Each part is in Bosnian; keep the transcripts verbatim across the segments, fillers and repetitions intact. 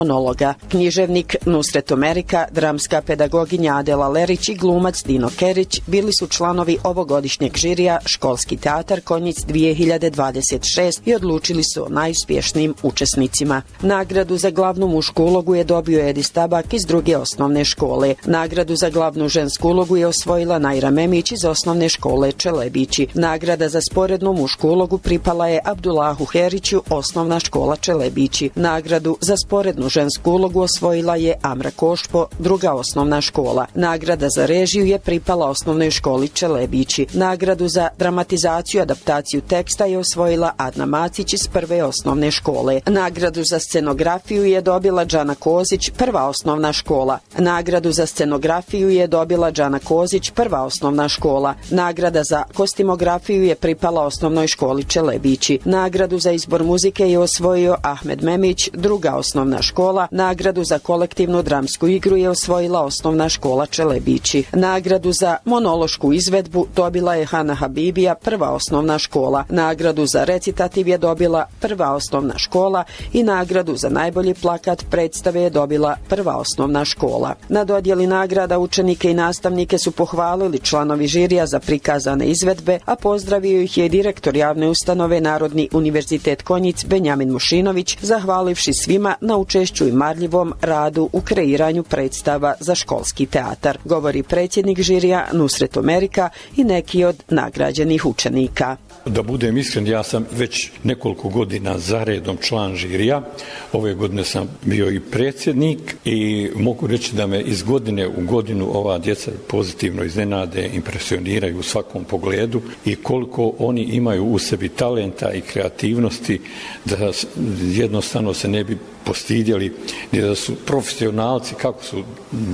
monologa. Književnik Nusret Omerika, dramska pedagoginja Adela Lerić i glumac Dino Kerić bili su članovi ovogodišnjeg žirija Školski teatar Konjic dvije hiljade dvadeset šest i odlučili su o najuspješnijim učesnicima. Nagradu za glavnu mušku ulogu je dobio Edis Tabak iz druge osnovne škole. Nagradu za glavnu žensku ulogu je osvojila Najra Memić iz osnovne škole Čelebići. Nagrada za sporednu mušku ulogu pripala je Abdulahu Heriću, osnovna škola Čelebići. Nagradu za sporednu žensku ulogu osvojila je Amra Košpo, druga osnovna škola. Nagrada za režiju je pripala osnovnoj školi Čelebići. Nagradu za dramatizaciju i adaptaciju teksta je osvojila Adna Macić iz prve osnovne škole. Nagradu za scenografiju je dobila Džana Kozić, prva osnovna škola. Nagradu za scenografiju je dobila Džana Kozić, prva osnovna škola. Nagrada za kostimografiju je pripala osnovnoj školi Čelebići. Nagradu za izbor muzike je osvojio Ahmed Memić, druga osnovna škola. Nagradu za kolektivnu dramsku igru je osvojila osnovna škola Čelebići. Nagradu za monološku izvedbu dobila je Hana Habibija, prva osnovna škola. Nagradu za recitativ je dobila prva osnovna škola i nagradu za najbolji plakat predstave je dobila prva osnovna škola. Na dodjeli nagrada učenike i nastavnike su pohvalili članovi žirija za prikazane izvedbe, a pozdravio ih je direktor javne ustanove Narodni univerzitet Konjic Benjamin Mušinović, zahvalivši svima na učešću i marljivom radu u kreiranju predstava za školski teatar, govori predsjednik žirija Nusret Omerika i neki od nagrađenih učenika. Da budem iskren, ja sam već nekoliko godina zaredom član žirija. Ove godine sam bio i predsjednik i mogu reći da me iz godine u godinu ova djeca pozitivno iznenade, impresioniraju u svakom pogledu i koliko oni imaju u sebi talenta i kreativnosti da jednostavno se ne bi postidjeli, da su profesionalci, kako su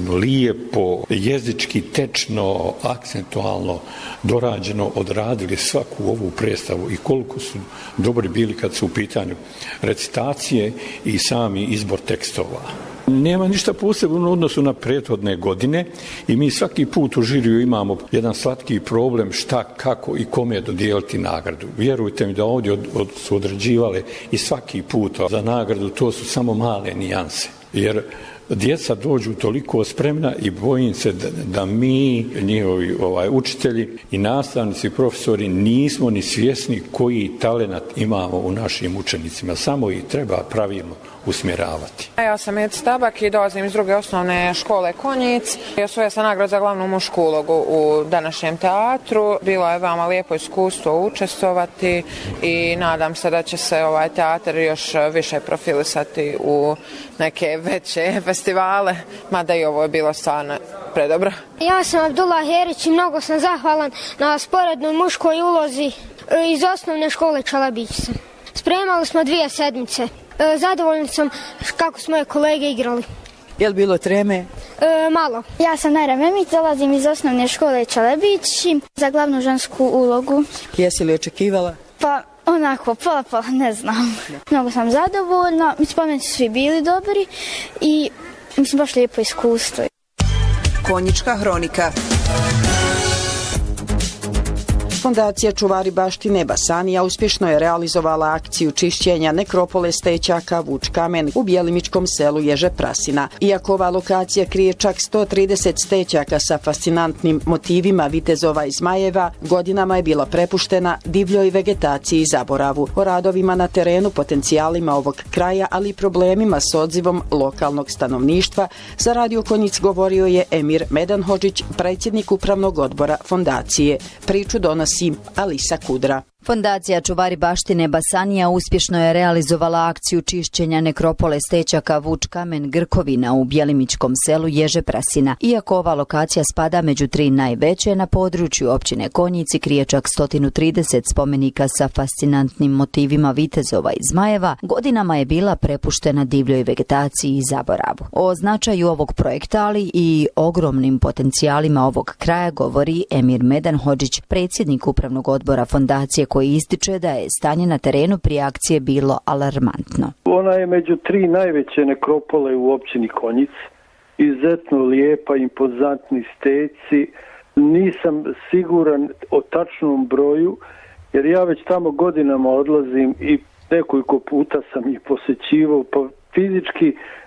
lijepo, jezički, tečno, akcentualno, dorađeno odradili svaku ovu predstavu i koliko su dobri bili kad su u pitanju recitacije i sami izbor tekstova. Nema ništa posebno u odnosu na prethodne godine i mi svaki put u žiriju imamo jedan slatki problem šta, kako i kome dodijeliti nagradu. Vjerujte mi da ovdje od, od, su određivale i svaki put za nagradu, to su samo male nijanse. Jer djeca dođu toliko spremna i bojim se da, da mi, njihovi ovaj, učitelji i nastavnici, profesori, nismo ni svjesni koji talenat imamo u našim učenicima. Samo ih treba pravilno usmjeravati. Ja sam Edis Tabak i dolazim iz druge osnovne škole Konjic. Osvojila sam nagradu za glavnu mušku ulogu u današnjem teatru. Bilo je veoma lijepo iskustvo učestvovati i nadam se da će se ovaj teatar još više profilisati u neke veće festivale, mada i ovo je bilo stvarno predobro. Ja sam Abdullah Herić i mnogo sam zahvalan na sporednoj muškoj ulozi iz osnovne škole Čelebić. Spremali smo dvije sedmice. Zadovoljna sam kako smo moje kolege igrali. Je li bilo treme? E, malo. Ja sam Najra Memić, dolazim iz osnovne škole Čelebić za glavnu žensku ulogu. Jesi li očekivala? Pa onako, pola pola, ne znam. Mnogo sam zadovoljna, spomenici su svi bili dobri i mislim baš lijepo iskustvo. Konjička hronika. Fondacija Čuvari baštine Basanija uspješno je realizovala akciju čišćenja nekropole stećaka Vuč kamen u bjelimičkom selu Ježe Prasina. Iako ova lokacija krije čak sto trideset stećaka sa fascinantnim motivima vitezova i zmajeva, godinama je bila prepuštena divljoj vegetaciji i zaboravu. O radovima na terenu, potencijalima ovog kraja, ali i problemima s odzivom lokalnog stanovništva, za Radio Konjic govorio je Emir Medanhodžić, predsjednik upravnog odbora fondacije. Priču donosi Alisa Kudra. Fondacija Čuvari baštine Basanija uspješno je realizovala akciju čišćenja nekropole stećaka Vuč kamen Grkovina u bjelimičkom selu Ježe Prasina. Iako ova lokacija spada među tri najveće, na području općine Konjic krije čak sto trideset spomenika sa fascinantnim motivima vitezova i zmajeva, godinama je bila prepuštena divljoj vegetaciji i zaboravu. O značaju ovog projekta, ali i ogromnim potencijalima ovog kraja govori Emir Medanhodžić, predsjednik upravnog odbora fondacije, koji ističe da je stanje na terenu prije akcije bilo alarmantno. Ona je među tri najveće nekropole u općini Konjic. Izuzetno lijepa, impozantni steci. Nisam siguran o tačnom broju, jer ja već tamo godinama odlazim i nekoliko puta sam ih posjećivao, pa fizički